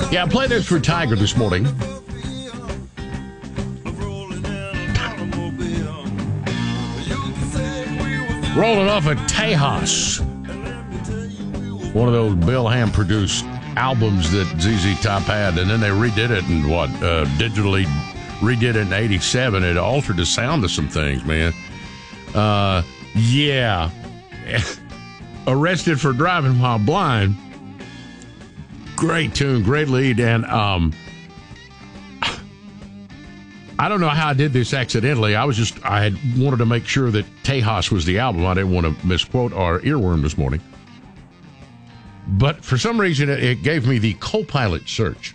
Yeah, play this for Tiger this morning. Rolling off a Tejas. One of those Bill Ham produced albums that ZZ Top had, and then they redid it and digitally redid it in 87. It altered the sound of some things, man. Yeah. Arrested for Driving While Blind. Great tune, great lead, and I don't know how I did this accidentally. I had wanted to make sure that Tejas was the album. I didn't want to misquote our earworm this morning. But for some reason, it gave me the Copilot search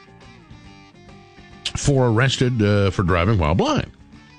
for Arrested for Driving While Blind.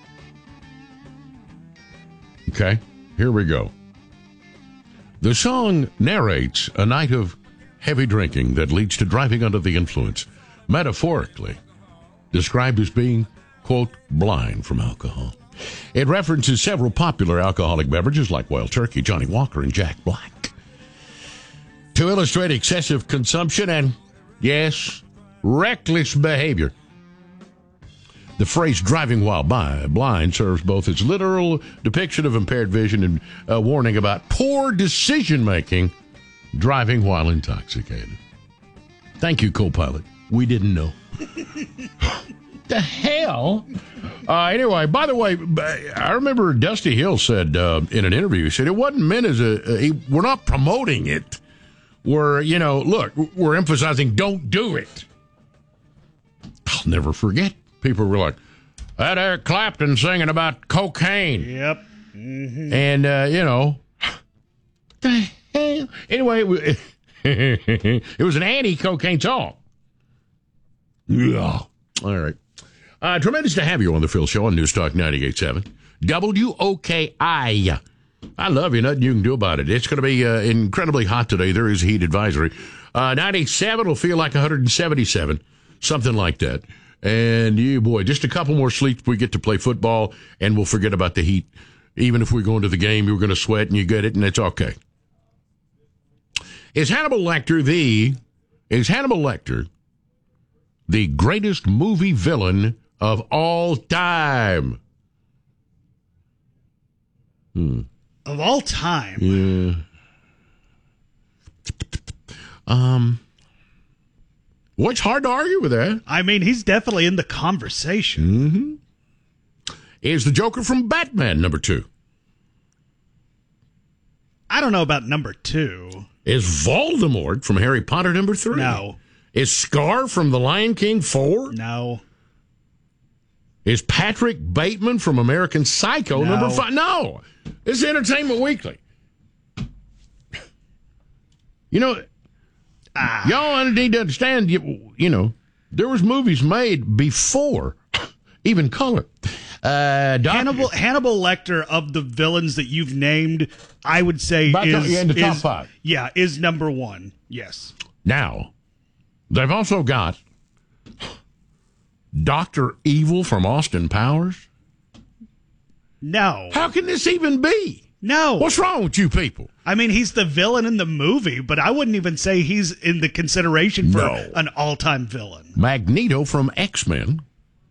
Okay, here we go. The song narrates a night of heavy drinking that leads to driving under the influence, metaphorically described as being, quote, blind from alcohol. It references several popular alcoholic beverages like Wild Turkey, Johnny Walker, and Jack Black to illustrate excessive consumption and, yes, reckless behavior. The phrase driving while blind serves both as literal depiction of impaired vision and a warning about poor decision-making driving while intoxicated. Thank you, Copilot. We didn't know. The hell? Anyway, by the way, I remember Dusty Hill said in an interview, he said it wasn't meant as we're not promoting it. We're, look, we're emphasizing don't do it. I'll never forget. People were like, that Eric Clapton singing about cocaine. Yep. Mm-hmm. And, the hell? Anyway, it was an anti-cocaine song. Yeah. All right. Tremendous to have you on the Phil Show on News Talk 98.7. WOKI. I love you. Nothing you can do about it. It's going to be incredibly hot today. There is a heat advisory. 97 will feel like 177, something like that. And, boy, just a couple more sleeps, we get to play football, and we'll forget about the heat. Even if we go into the game, you're going to sweat, and you get it, and it's okay. Is Hannibal Lecter the greatest movie villain of all time? Of all time? Yeah. Well, it's hard to argue with that. I mean, he's definitely in the conversation. Mm-hmm. Is the Joker from Batman number 2? I don't know about number 2. Is Voldemort from Harry Potter number 3? No. Is Scar from The Lion King 4? No. Is Patrick Bateman from American Psycho number 5? No. It's Entertainment Weekly. Y'all need to understand, there was movies made before even color. Hannibal Lecter, of the villains that you've named, I would say in the top 5. Yeah, is number 1. Yes. Now, they've also got Dr. Evil from Austin Powers. No. How can this even be? No. What's wrong with you people? I mean, he's the villain in the movie, but I wouldn't even say he's in the consideration for an all-time villain. Magneto from X-Men.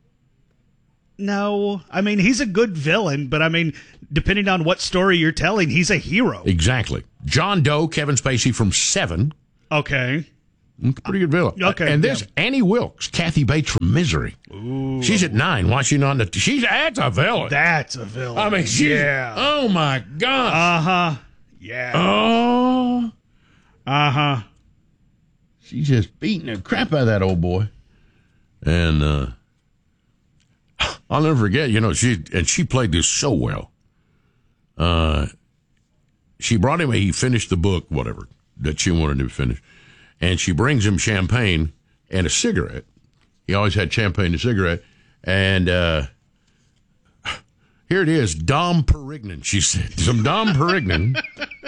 No. I mean, he's a good villain, but I mean, depending on what story you're telling, he's a hero. Exactly. John Doe, Kevin Spacey from 7. Okay. Pretty good villain. Okay. And this, Annie Wilkes, Kathy Bates from Misery. Ooh. She's at 9. Why is she not? That's a villain. That's a villain. I mean, oh my gosh. Uh-huh. Yeah. Oh. Uh-huh. She's just beating the crap out of that old boy. And I'll never forget, she played this so well. She brought him, he finished the book, whatever, that she wanted to finish. And she brings him champagne and a cigarette. He always had champagne and a cigarette. And here it is, Dom Perignon, she said. Some Dom Perignon.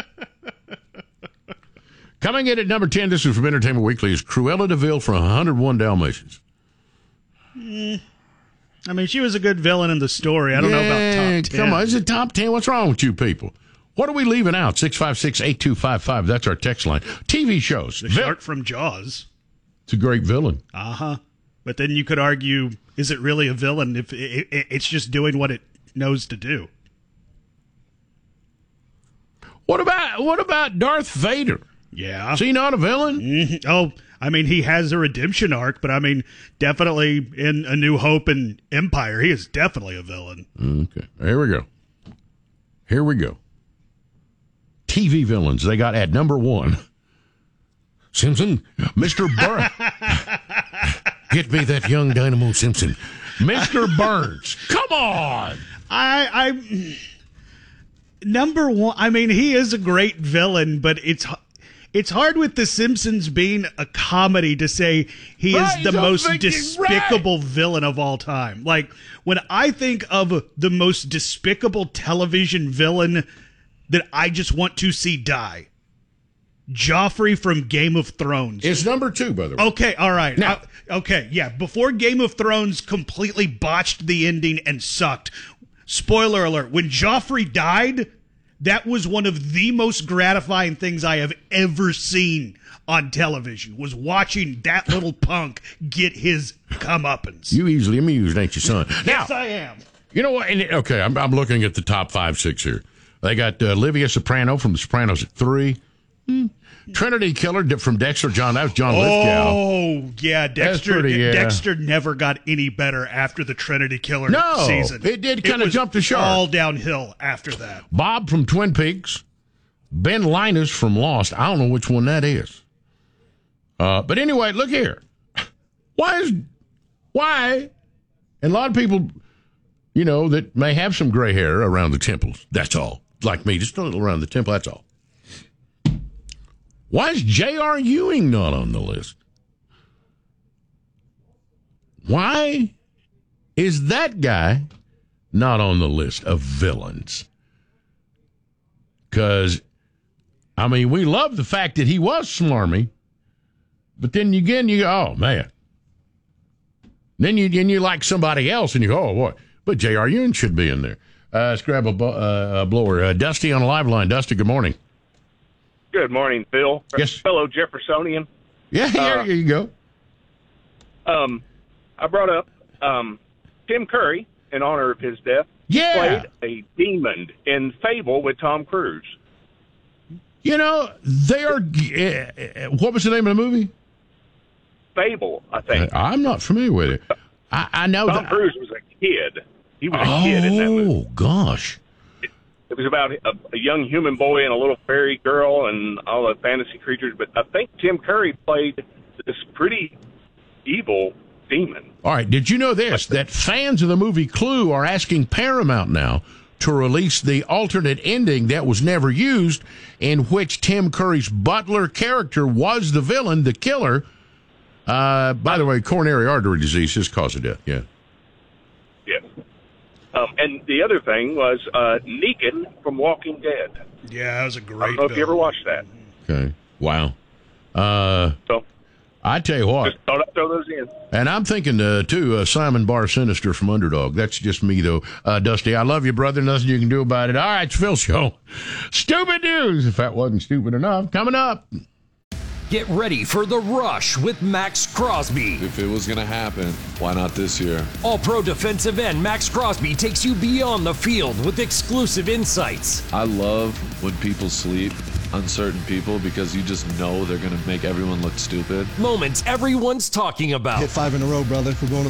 Coming in at number 10, this is from Entertainment Weekly, is Cruella de Vil from 101 Dalmatians. I mean, she was a good villain in the story. I don't know about top 10. Come on, is it top 10? What's wrong with you people? What are we leaving out? 656-8255. That's our text line. TV shows. The shark from Jaws. It's a great villain. But then you could argue, is it really a villain if it's just doing what it knows to do? What about Darth Vader? Yeah. Is he not a villain? Mm-hmm. Oh, I mean, he has a redemption arc, but I mean, definitely in A New Hope and Empire, he is definitely a villain. Okay. Here we go. TV villains they got at number 1. Simpson, Mr. Burns. Get me that young Dynamo Simpson. Mr. Burns. Come on. I number 1, I mean, he is a great villain, but it's hard with The Simpsons being a comedy to say he is the most despicable villain of all time. Like, when I think of the most despicable television villain that I just want to see die, Joffrey from Game of Thrones. It's number 2, by the way. Okay, all right. Now, yeah. Before Game of Thrones completely botched the ending and sucked, spoiler alert, when Joffrey died, that was one of the most gratifying things I have ever seen on television, was watching that little punk get his comeuppance. You easily amused, ain't you, son? Yes, I am. You know what? Okay, I'm looking at the top 5, 6 here. They got Olivia Soprano from The Sopranos at 3. Trinity Killer from Dexter. That was John Lithgow. Oh, yeah. Dexter never got any better after the Trinity Killer season. It did kind of jump the shark. All downhill after that. Bob from Twin Peaks. Ben Linus from Lost. I don't know which one that is. But anyway, look here. Why? And a lot of people, that may have some gray hair around the temples. That's all. Like me, just a little around the temple. That's all. Why is J.R. Ewing not on the list? Why is that guy not on the list of villains? Because, I mean, we love the fact that he was smarmy, but then again, you go, oh, man. Then you like somebody else, and you go, oh, boy. But J.R. Ewing should be in there. Let's grab a blower. Dusty on the live line. Dusty, good morning. Good morning, Phil. Yes. Fellow Jeffersonian. Yeah, here you go. I brought up Tim Curry in honor of his death. Yeah. Played a demon in Fable with Tom Cruise. They are. What was the name of the movie? Fable, I think. I'm not familiar with it. I know Tom Cruise was a kid. He was a kid in that movie. Oh, gosh. It was about a young human boy and a little fairy girl and all the fantasy creatures. But I think Tim Curry played this pretty evil demon. All right. Did you know this? That fans of the movie Clue are asking Paramount now to release the alternate ending that was never used, in which Tim Curry's butler character was the villain, the killer. By the way, coronary artery disease, his cause of death. Yeah. Yes. And the other thing was Negan from Walking Dead. Yeah, that was a great I don't know if you ever watched that. Okay. Wow. So I tell you what. Just thought I'd throw those in. And I'm thinking, too, Simon Bar Sinister from Underdog. That's just me, though. Dusty, I love you, brother. Nothing you can do about it. All right, it's Phil Show. Stupid news, if that wasn't stupid enough. Coming up. Get ready for The Rush with Max Crosby. If it was going to happen, why not this year? All-pro defensive end Max Crosby takes you beyond the field with exclusive insights. I love when people sleep on certain people because you just know they're going to make everyone look stupid. Moments everyone's talking about. Hit 5 in a row, brother. We're going to